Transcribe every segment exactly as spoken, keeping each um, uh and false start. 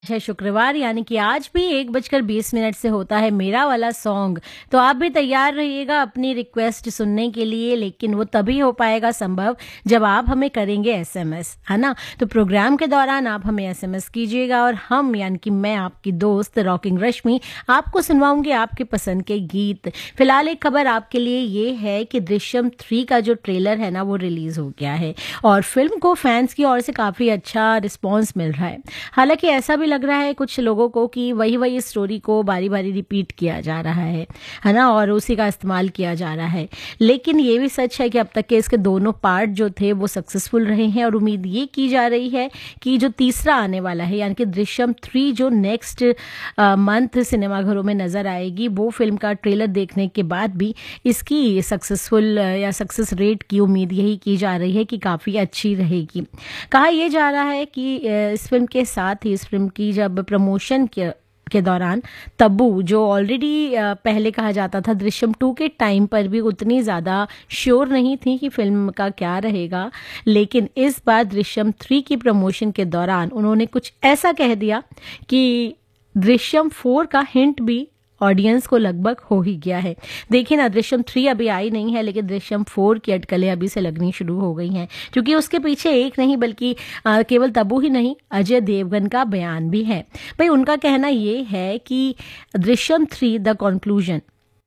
है शुक्रवार यानी कि आज भी एक बजकर बीस मिनट से होता है मेरा वाला सॉन्ग। तो आप भी तैयार रहिएगा अपनी रिक्वेस्ट सुनने के लिए, लेकिन वो तभी हो पाएगा संभव जब आप हमें करेंगे एसएमएस, है ना। तो प्रोग्राम के दौरान आप हमें एसएमएस कीजिएगा और हम यानी कि मैं आपकी दोस्त रॉकिंग रश्मि आपको सुनवाऊंगी आपके पसंद के गीत। फिलहाल एक खबर आपके लिए ये है कि दृश्यम थ्री का जो ट्रेलर है ना वो रिलीज हो गया है और फिल्म को फैंस की ओर से काफी अच्छा रिस्पॉन्स मिल रहा है। हालांकि ऐसा भी लग रहा है कुछ लोगों को कि वही वही स्टोरी को बारी बारी रिपीट किया जा रहा है है ना, और उसी का इस्तेमाल किया जा रहा है। लेकिन ये भी सच है कि अब तक के इसके दोनों पार्ट जो थे वो सक्सेसफुल रहे हैं और उम्मीद ये की जा रही है कि जो तीसरा आने वाला है यानी कि दृश्यम थ्री जो नेक्स्ट मंथ सिनेमाघरों में नजर आएगी, वो फिल्म का ट्रेलर देखने के बाद भी इसकी सक्सेसफुल या सक्सेस रेट की उम्मीद यही की जा रही है कि काफ़ी अच्छी रहेगी। कहा यह जा रहा है कि इस फिल्म के साथ ही इस फिल्म की जब प्रमोशन के के दौरान तब्बू जो ऑलरेडी पहले कहा जाता था दृश्यम टू के टाइम पर भी उतनी ज़्यादा श्योर नहीं थी कि फिल्म का क्या रहेगा, लेकिन इस बार दृश्यम थ्री की प्रमोशन के दौरान उन्होंने कुछ ऐसा कह दिया कि दृश्यम फोर का हिंट भी ऑडियंस को लगभग हो ही गया है। देखिए ना, दृश्यम थ्री अभी आई नहीं है लेकिन दृश्यम फोर की अटकलें अभी से लगनी शुरू हो गई हैं, क्योंकि उसके पीछे एक नहीं बल्कि आ, केवल तब्बू ही नहीं अजय देवगन का बयान भी है। भाई उनका कहना ये है कि दृश्यम थ्री द कंक्लूजन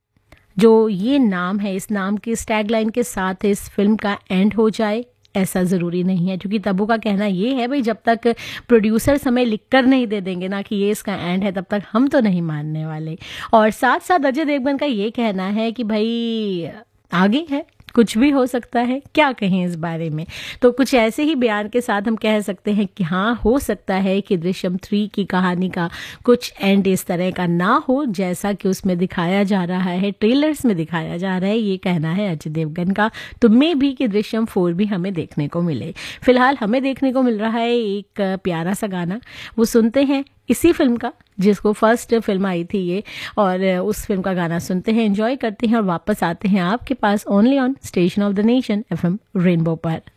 जो ये नाम है, इस नाम की टैगलाइन के साथ इस फिल्म का एंड हो जाए ऐसा ज़रूरी नहीं है, क्योंकि तब्बू का कहना ये है भाई जब तक प्रोड्यूसर समय लिख कर नहीं दे देंगे ना कि ये इसका एंड है तब तक हम तो नहीं मानने वाले। और साथ साथ अजय देवगन का ये कहना है कि भाई आगे है, कुछ भी हो सकता है, क्या कहें इस बारे में। तो कुछ ऐसे ही बयान के साथ हम कह सकते हैं कि हाँ, हो सकता है कि दृश्यम थ्री की कहानी का कुछ एंड इस तरह का ना हो जैसा कि उसमें दिखाया जा रहा है, ट्रेलर्स में दिखाया जा रहा है। ये कहना है अजय देवगन का। तो मे भी कि दृश्यम फोर भी हमें देखने को मिले। फिलहाल हमें देखने को मिल रहा है एक प्यारा सा गाना, वो सुनते हैं इसी फिल्म का जिसको फर्स्ट फिल्म आई थी ये, और उस फिल्म का गाना सुनते हैं, एंजॉय करते हैं और वापस आते हैं आपके पास only on station of the nation FM rainbow पर।